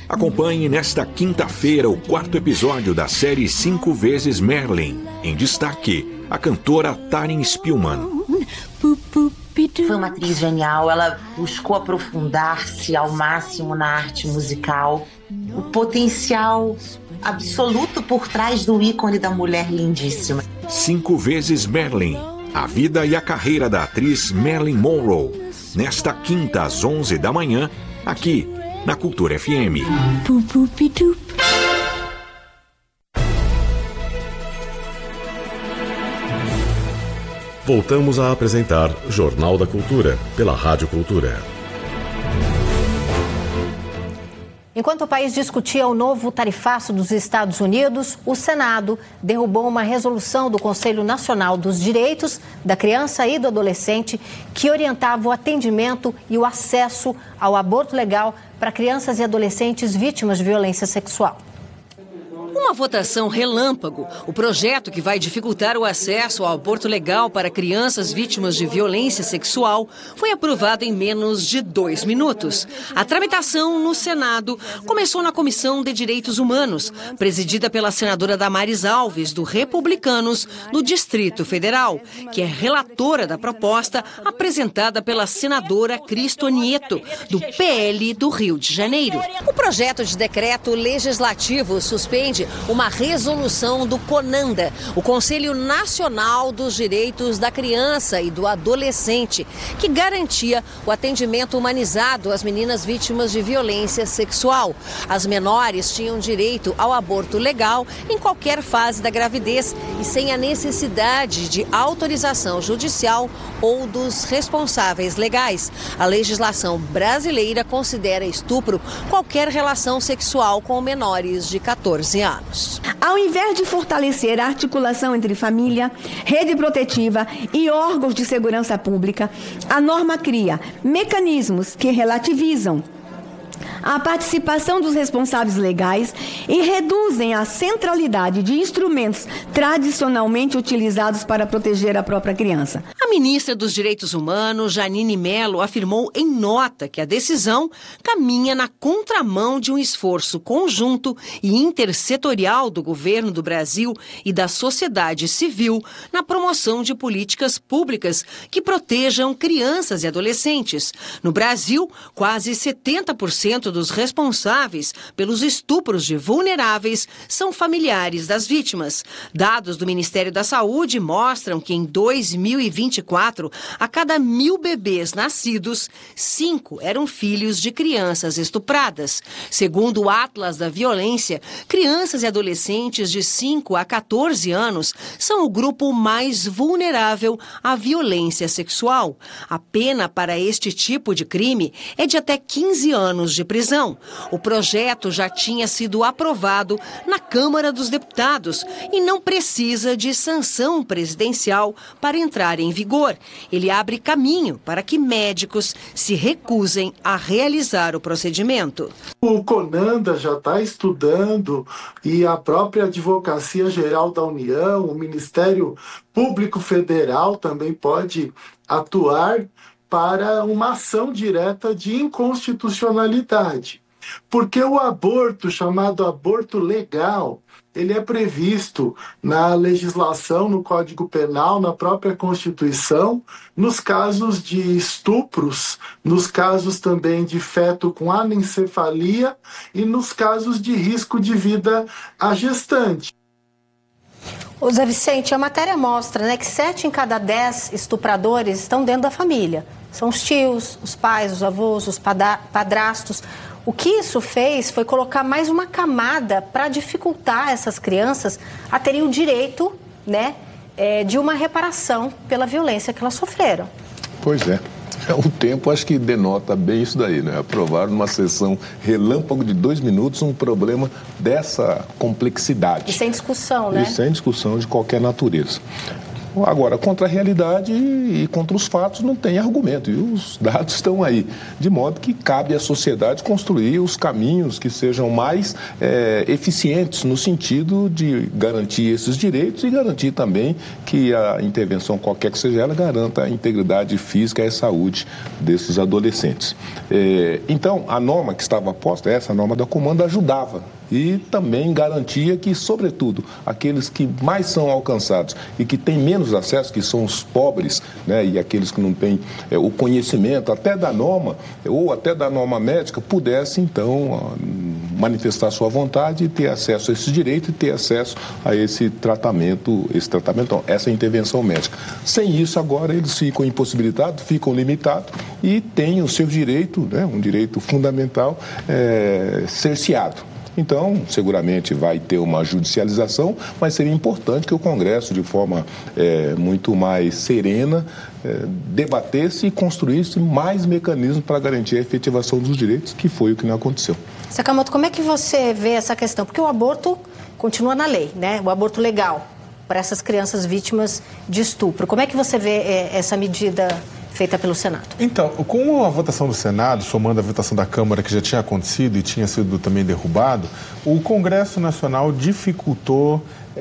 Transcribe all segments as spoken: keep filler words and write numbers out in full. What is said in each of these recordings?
Acompanhe nesta quinta-feira o quarto episódio da série Cinco Vezes Merlin. Em destaque, a cantora Taryn Spillman. Foi uma atriz genial, ela buscou aprofundar-se ao máximo na arte musical. O potencial absoluto por trás do ícone da mulher lindíssima. Cinco Vezes Merlin. A vida e a carreira da atriz Marilyn Monroe. Nesta quinta às onze da manhã, aqui na Cultura F M. Voltamos a apresentar Jornal da Cultura, pela Rádio Cultura. Enquanto o país discutia o novo tarifaço dos Estados Unidos, o Senado derrubou uma resolução do Conselho Nacional dos Direitos da Criança e do Adolescente que orientava o atendimento e o acesso ao aborto legal para crianças e adolescentes vítimas de violência sexual. Uma votação relâmpago, o projeto que vai dificultar o acesso ao aborto legal para crianças vítimas de violência sexual foi aprovado em menos de dois minutos. A tramitação no Senado começou na Comissão de Direitos Humanos, presidida pela senadora Damares Alves, do Republicanos, no Distrito Federal, que é relatora da proposta apresentada pela senadora Cristo Nieto, do P L do Rio de Janeiro. O projeto de decreto legislativo suspende uma resolução do CONANDA, o Conselho Nacional dos Direitos da Criança e do Adolescente, que garantia o atendimento humanizado às meninas vítimas de violência sexual. As menores tinham direito ao aborto legal em qualquer fase da gravidez e sem a necessidade de autorização judicial ou dos responsáveis legais. A legislação brasileira considera estupro qualquer relação sexual com menores de catorze anos. Ao invés de fortalecer a articulação entre família, rede protetiva e órgãos de segurança pública, a norma cria mecanismos que relativizam a participação dos responsáveis legais e reduzem a centralidade de instrumentos tradicionalmente utilizados para proteger a própria criança. A ministra dos Direitos Humanos, Janine Mello, afirmou em nota que a decisão caminha na contramão de um esforço conjunto e intersetorial do governo do Brasil e da sociedade civil na promoção de políticas públicas que protejam crianças e adolescentes. No Brasil, quase setenta por cento dos responsáveis pelos estupros de vulneráveis são familiares das vítimas. Dados do Ministério da Saúde mostram que em dois mil e vinte e quatro, a cada mil bebês nascidos, cinco eram filhos de crianças estupradas. Segundo o Atlas da Violência, crianças e adolescentes de cinco a catorze anos são o grupo mais vulnerável à violência sexual. A pena para este tipo de crime é de até quinze anos de prisão. O projeto já tinha sido aprovado na Câmara dos Deputados e não precisa de sanção presidencial para entrar em vigor. Ele abre caminho para que médicos se recusem a realizar o procedimento. O CONANDA já está estudando e a própria Advocacia Geral da União, o Ministério Público Federal também pode atuar para uma ação direta de inconstitucionalidade. Porque o aborto, chamado aborto legal, ele é previsto na legislação, no Código Penal, na própria Constituição, nos casos de estupros, nos casos também de feto com anencefalia e nos casos de risco de vida à gestante. Ô Zé Vicente, a matéria mostra, né, que sete em cada dez estupradores estão dentro da família. São os tios, os pais, os avós, os padrastos. O que isso fez foi colocar mais uma camada para dificultar essas crianças a terem o direito, né, é, de uma reparação pela violência que elas sofreram. Pois é. O tempo acho que denota bem isso daí, né? Aprovar numa sessão relâmpago de dois minutos um problema dessa complexidade. E sem discussão, né? E sem discussão de qualquer natureza. Agora, contra a realidade e contra os fatos não tem argumento, e os dados estão aí, de modo que cabe à sociedade construir os caminhos que sejam mais é, eficientes no sentido de garantir esses direitos e garantir também que a intervenção, qualquer que seja ela, garanta a integridade física e a saúde desses adolescentes. É, então, a norma que estava posta, essa norma da Comanda, ajudava e também garantia que, sobretudo, aqueles que mais são alcançados e que têm menos acesso, que são os pobres, né, e aqueles que não têm é, o conhecimento até da norma ou até da norma médica, pudessem, então, manifestar sua vontade e ter acesso a esse direito e ter acesso a esse tratamento, esse tratamento, essa intervenção médica. Sem isso, agora, eles ficam impossibilitados, ficam limitados e têm o seu direito, né, um direito fundamental, é, cerceado. Então, seguramente vai ter uma judicialização, mas seria importante que o Congresso, de forma é, muito mais serena, é, debatesse e construísse mais mecanismos para garantir a efetivação dos direitos, que foi o que não aconteceu. Sakamoto, como é que você vê essa questão? Porque o aborto continua na lei, né? O aborto legal para essas crianças vítimas de estupro. Como é que você vê é, essa medida feita pelo Senado? Então, com a votação do Senado, somando a votação da Câmara que já tinha acontecido e tinha sido também derrubado, o Congresso Nacional dificultou,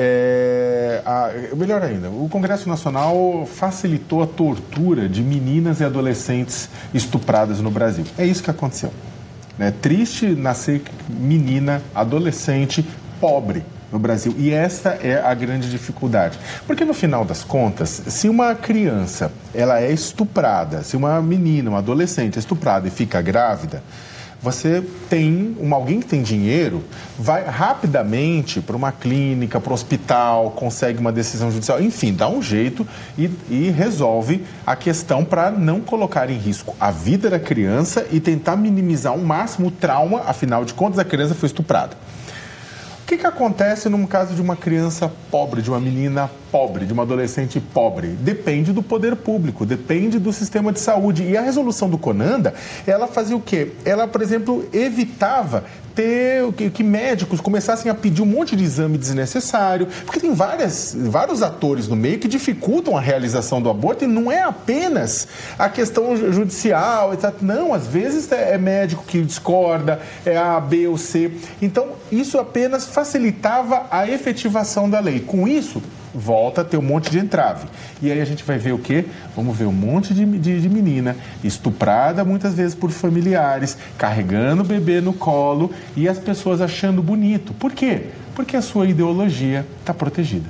é, a, melhor ainda, o Congresso Nacional facilitou a tortura de meninas e adolescentes estupradas no Brasil. É isso que aconteceu. É triste nascer menina, adolescente, pobre no Brasil. E essa é a grande dificuldade. Porque, no final das contas, se uma criança ela é estuprada, se uma menina, uma adolescente é estuprada e fica grávida, você tem, uma, alguém que tem dinheiro, vai rapidamente para uma clínica, para o hospital, consegue uma decisão judicial, enfim, dá um jeito e, e resolve a questão para não colocar em risco a vida da criança e tentar minimizar ao máximo o trauma, afinal de contas, a criança foi estuprada. O que, que acontece num caso de uma criança pobre, de uma menina pobre, de uma adolescente pobre? Depende do poder público, depende do sistema de saúde. E a resolução do Conanda, ela fazia o quê? Ela, por exemplo, evitava ter que, que médicos começassem a pedir um monte de exame desnecessário, porque tem várias, vários atores no meio que dificultam a realização do aborto e não é apenas a questão judicial, etcétera. Não, às vezes é médico que discorda, é A, B ou C. Então, isso apenas facilitava a efetivação da lei. Com isso, volta a ter um monte de entrave. E aí a gente vai ver o quê? Vamos ver um monte de, de, de menina estuprada muitas vezes por familiares, carregando o bebê no colo e as pessoas achando bonito. Por quê? Porque a sua ideologia está protegida.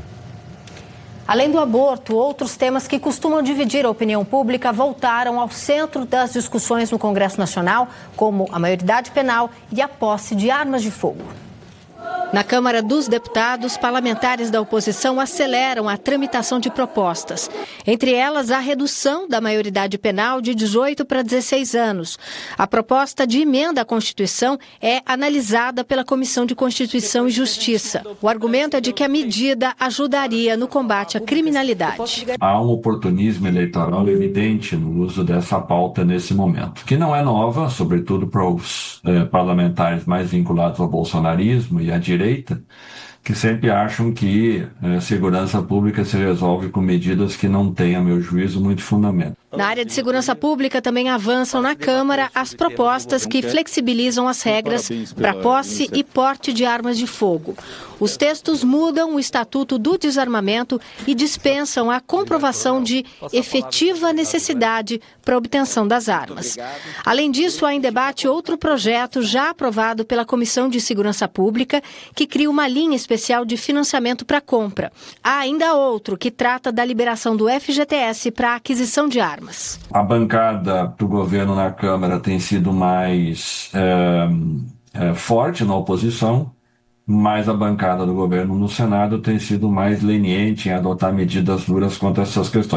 Além do aborto, outros temas que costumam dividir a opinião pública voltaram ao centro das discussões no Congresso Nacional, como a maioridade penal e a posse de armas de fogo. Na Câmara dos Deputados, parlamentares da oposição aceleram a tramitação de propostas. Entre elas, a redução da maioridade penal de dezoito para dezesseis anos. A proposta de emenda à Constituição é analisada pela Comissão de Constituição e Justiça. O argumento é de que a medida ajudaria no combate à criminalidade. Há um oportunismo eleitoral evidente no uso dessa pauta nesse momento, que não é nova, sobretudo para os eh, parlamentares mais vinculados ao bolsonarismo e à direita, que sempre acham que a segurança pública se resolve com medidas que não têm, a meu juízo, muito fundamento. Na área de segurança pública também avançam na Câmara as propostas que flexibilizam as regras para posse e porte de armas de fogo. Os textos mudam o Estatuto do Desarmamento e dispensam a comprovação de efetiva necessidade para a obtenção das armas. Além disso, há em debate outro projeto já aprovado pela Comissão de Segurança Pública que cria uma linha especial de financiamento para compra. Há ainda outro que trata da liberação do F G T S para a aquisição de armas. A bancada do governo na Câmara tem sido mais é, é, forte na oposição, mas a bancada do governo no Senado tem sido mais leniente em adotar medidas duras contra essas questões.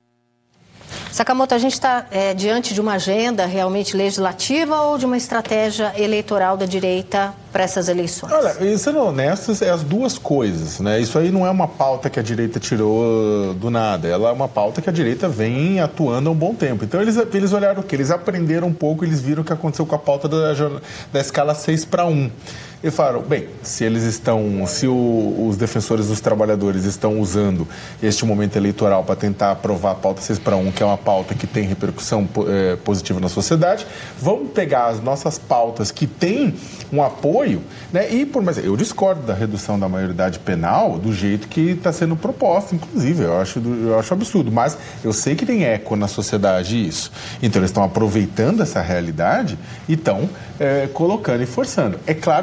Sakamoto, a gente está é, diante de uma agenda realmente legislativa ou de uma estratégia eleitoral da direita para para essas eleições? Olha, e sendo honestos, é as duas coisas, né? Isso aí não é uma pauta que a direita tirou do nada, ela é uma pauta que a direita vem atuando há um bom tempo. Então eles, eles olharam o quê? Eles aprenderam um pouco, eles viram o que aconteceu com a pauta da, da escala seis para um. E falaram, bem, se eles estão, se o, os defensores dos trabalhadores estão usando este momento eleitoral para tentar aprovar a pauta seis para um, que é uma pauta que tem repercussão é, positiva na sociedade, vamos pegar as nossas pautas que têm um apoio, né? E por mais, eu discordo da redução da maioridade penal do jeito que está sendo proposto, inclusive, eu acho, eu acho absurdo, mas eu sei que tem eco na sociedade isso. Então eles estão aproveitando essa realidade e estão é, colocando e forçando. É claro